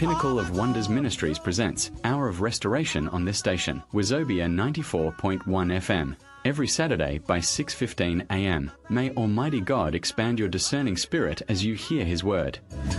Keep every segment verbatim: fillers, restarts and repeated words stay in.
Pinnacle of Wonders Ministries presents Hour of Restoration on this station, Wazobia ninety-four point one F M, every Saturday by six fifteen a m. May Almighty God expand your discerning spirit as you hear His word.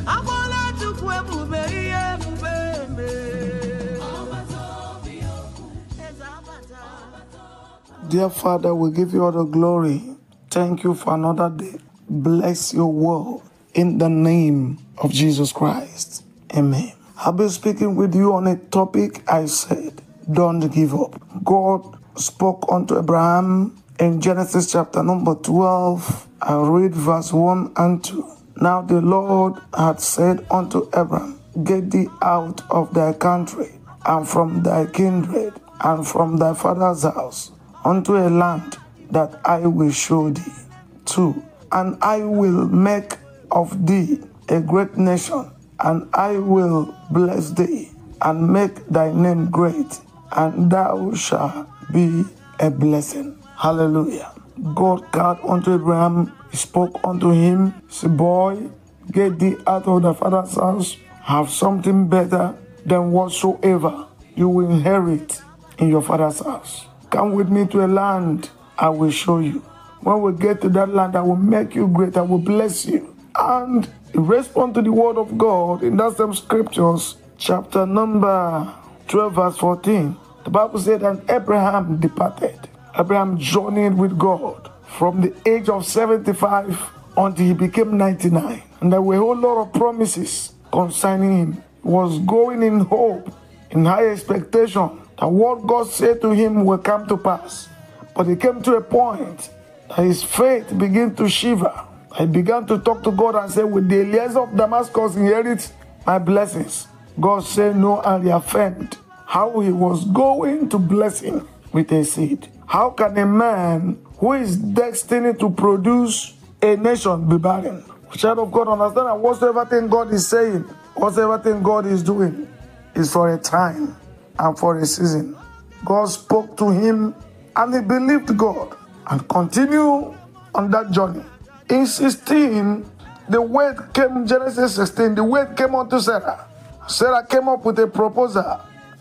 Dear Father, we give you all the glory. Thank you for another day. Bless your word in the name of Jesus Christ. Amen. I'll be speaking with you on a topic. I said, don't give up. God spoke unto Abraham in Genesis chapter number twelve. I read verse one and two. Now the Lord had said unto Abraham, get thee out of thy country, and from thy kindred, and from thy father's house, unto a land that I will show thee. Two, and I will make of thee a great nation, and I will bless thee, and make thy name great, and thou shalt be a blessing. Hallelujah. God called unto Abraham, he spoke unto him, said, boy, get thee out of thy father's house, have something better than whatsoever you will inherit in your father's house. Come with me to a land I will show you. When we get to that land, I will make you great, I will bless you. And in response to the word of God, in that same scriptures, chapter number twelve, verse fourteen, the Bible said, and Abraham departed. Abraham journeyed with God from the age of seventy-five until he became ninety-nine. And there were a whole lot of promises concerning him. He was going in hope, in high expectation, that what God said to him will come to pass. But he came to a point that his faith began to shiver. He began to talk to God and say, with the Eliezer of Damascus inherit my blessings. God said no, and reaffirmed how he was going to bless him with a seed. How can a man who is destined to produce a nation be barren? Child of God, understand that whatsoever thing God is saying, whatsoever thing God is doing, is for a time and for a season. God spoke to him and he believed God and continued on that journey. In sixteen, the word came, Genesis sixteen, the word came unto Sarah. Sarah came up with a proposal.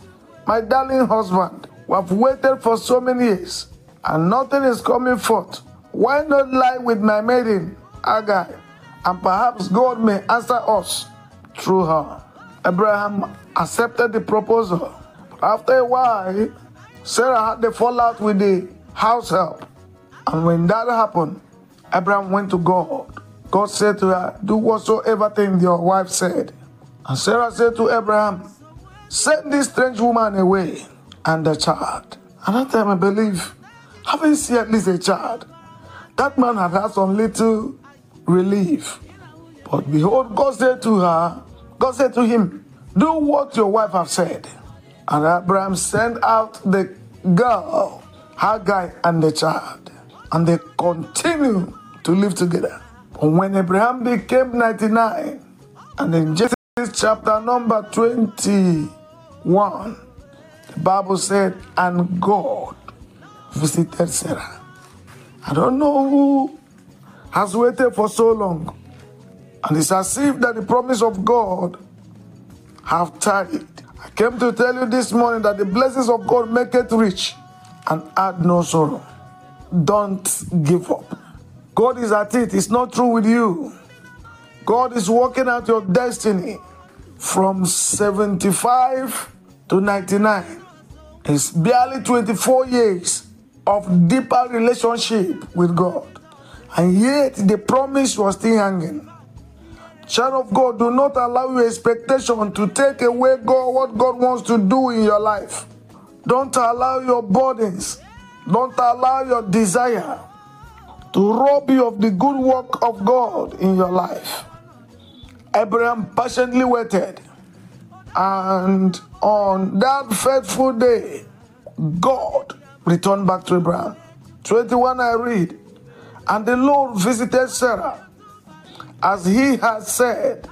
My darling husband, we have waited for so many years and nothing is coming forth. Why not lie with my maiden, Hagar, and perhaps God may answer us through her. Abraham accepted the proposal. But after a while, Sarah had the fallout with the house help. And when that happened, Abraham went to God. God said to her, do whatsoever thing your wife said. And Sarah said to Abraham, send this strange woman away and the child. And that time I believe, having seen at least a child, that man had had some little relief. But behold, God said to her, God said to him, do what your wife has said. And Abraham sent out the girl, Hagar, and the child. And they continued to live together. But when Abraham became ninety-nine, and in Genesis chapter number twenty-one, the Bible said, and God visited Sarah. I don't know who has waited for so long. And it's as if that the promise of God have tarried. I came to tell you this morning that the blessings of God make it rich and add no sorrow. Don't give up. God is at it. It's not true with you. God is working out your destiny from seventy-five to ninety-nine. It's barely twenty-four years of deeper relationship with God. And yet the promise was still hanging. Child of God, do not allow your expectation to take away God, what God wants to do in your life. Don't allow your burdens, don't allow your desire to rob you of the good work of God in your life. Abraham patiently waited, and on that faithful day, God returned back to Abraham. twenty-one I read, and the Lord visited Sarah as he had said,